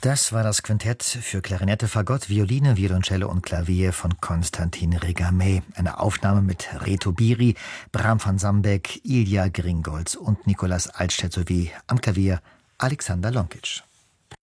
Das war das Quintett für Klarinette, Fagott, Violine, Violoncello und Klavier von Konstantin Regamey. Eine Aufnahme mit Reto Biri, Bram van Sambeck, Ilja Gringolz und Nikolaus Altstedt sowie am Klavier Alexander Lonkic.